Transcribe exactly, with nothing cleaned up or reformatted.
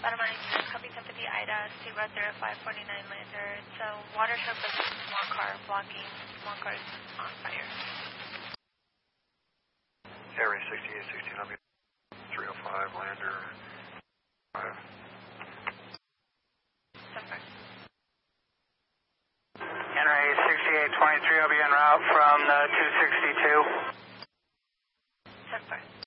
Bottom line, copy Sympathy Ida, State Route zero five four nine lander. It's a water truck with a small car blocking, small cars on fire. Area sixty-eight sixteen, I'll be three oh five, lander five. Sunfire. Henry sixty-eight twenty-three, I'll be en route from the two sixty-two. Sunfire.